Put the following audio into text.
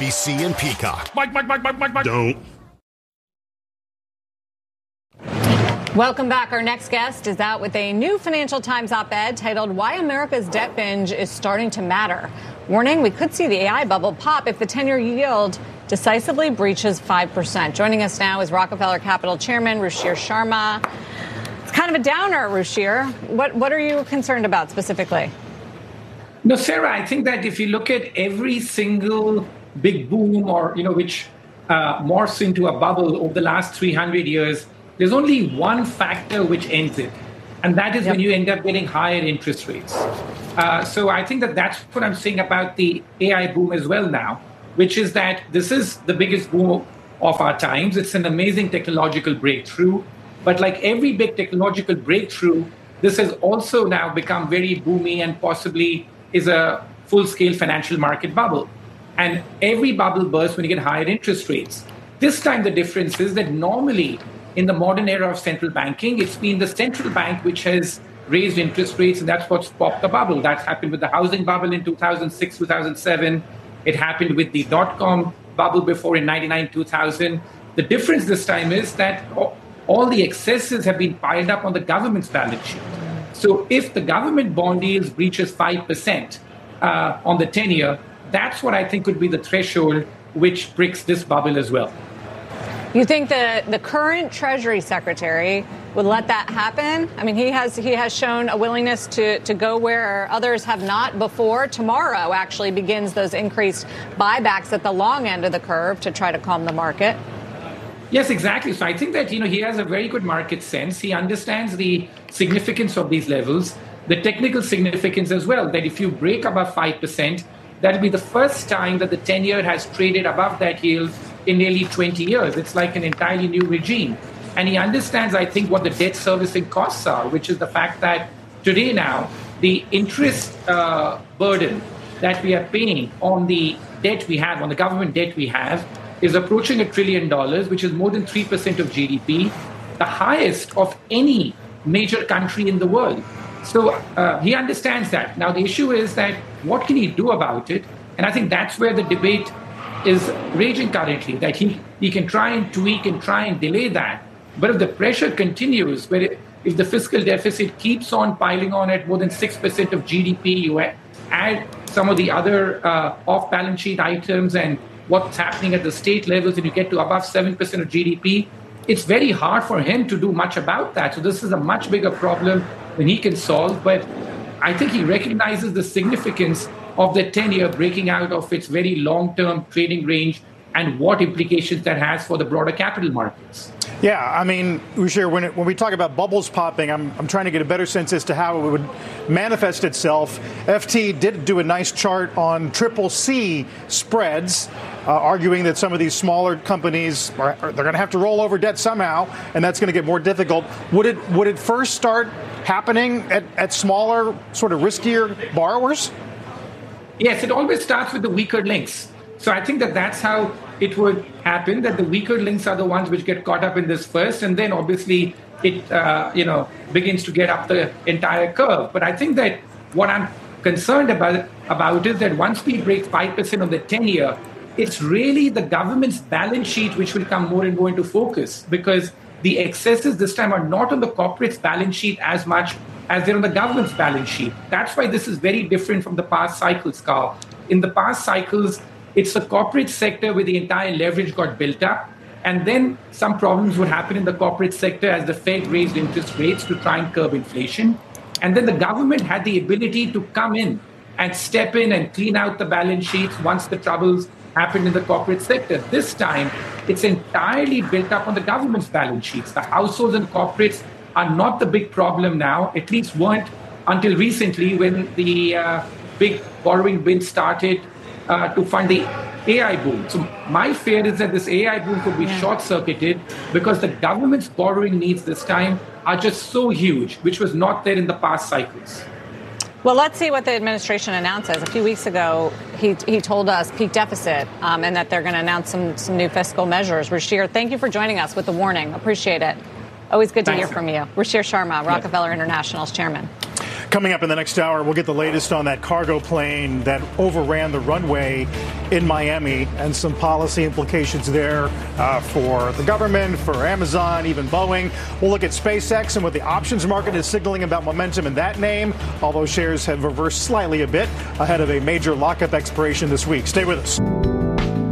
NBC and Peacock. Mike. Don't. Welcome back. Our next guest is out with a new Financial Times op-ed titled Why America's Debt Binge is Starting to Matter. Warning, we could see the AI bubble pop if the 10-year yield decisively breaches 5%. Joining us now is Rockefeller Capital Chairman Ruchir Sharma. It's kind of a downer, Ruchir. What are you concerned about specifically? No, Sarah, I think that if you look at every single big boom or, which morphs into a bubble over the last 300 years, there's only one factor which ends it, and that is when you end up getting higher interest rates. So I think that's what I'm saying about the AI boom as well now, which is that this is the biggest boom of our times. It's an amazing technological breakthrough. But like every big technological breakthrough, this has also now become very boomy and possibly is a full-scale financial market bubble. And every bubble bursts when you get higher interest rates. This time the difference is that normally in the modern era of central banking, it's been the central bank which has raised interest rates, and that's what's popped the bubble. That happened with the housing bubble in 2006, 2007. It happened with the dot-com bubble before in 99, 2000. The difference this time is that all the excesses have been piled up on the government's balance sheet. So if the government bond yields breaches 5% on the 10-year, that's what I think could be the threshold which bricks this bubble as well. You think the current Treasury Secretary would let that happen? I mean, he has shown a willingness to go where others have not before. Tomorrow actually begins those increased buybacks at the long end of the curve to try to calm the market. Yes, exactly. So I think that, he has a very good market sense. He understands the significance of these levels, the technical significance as well, that if you break above 5%, that'll be the first time that the 10-year has traded above that yield in nearly 20 years. It's like an entirely new regime. And he understands, I think, what the debt servicing costs are, which is the fact that today now, the interest burden that we are paying on the debt we have, on the government debt we have, is approaching $1 trillion, which is more than 3% of GDP, the highest of any major country in the world. So he understands that. Now, the issue is that what can he do about it? And I think that's where the debate is raging currently, that he can try and tweak and try and delay that. But if the pressure continues, if the fiscal deficit keeps on piling on at more than 6% of GDP, you add some of the other off-balance sheet items and what's happening at the state levels, and you get to above 7% of GDP, it's very hard for him to do much about that. So this is a much bigger problem than he can solve. But I think he recognizes the significance of the 10-year breaking out of its very long-term trading range and what implications that has for the broader capital markets. Yeah, I mean, Ruchir, when we talk about bubbles popping, I'm trying to get a better sense as to how it would manifest itself. FT did do a nice chart on CCC spreads, arguing that some of these smaller companies they're going to have to roll over debt somehow, and that's going to get more difficult. Would it first start happening at smaller, sort of riskier borrowers? Yes, it always starts with the weaker links. So I think that's how it would happen, that the weaker links are the ones which get caught up in this first, and then obviously it begins to get up the entire curve. But I think that what I'm concerned about is that once we break 5% on the 10-year, it's really the government's balance sheet which will come more and more into focus, because the excesses this time are not on the corporate's balance sheet as much as they're on the government's balance sheet. That's why this is very different from the past cycles, Carl. In the past cycles, it's the corporate sector where the entire leverage got built up, and then some problems would happen in the corporate sector as the Fed raised interest rates to try and curb inflation. And then the government had the ability to come in and step in and clean out the balance sheets once the troubles happened in the corporate sector. This time, it's entirely built up on the government's balance sheets. The households and corporates are not the big problem now, at least weren't until recently when the big borrowing bin started to fund the AI boom. So my fear is that this AI boom could be short-circuited because the government's borrowing needs this time are just so huge, which was not there in the past cycles. Well, let's see what the administration announces. A few weeks ago, he told us peak deficit and that they're going to announce some new fiscal measures. Ruchir, thank you for joining us with the warning. Appreciate it. Always good to hear from you. Ruchir Sharma, Rockefeller International's chairman. Coming up in the next hour, we'll get the latest on that cargo plane that overran the runway in Miami and some policy implications there for the government, for Amazon, even Boeing. We'll look at SpaceX and what the options market is signaling about momentum in that name, although shares have reversed slightly a bit ahead of a major lockup expiration this week. Stay with us.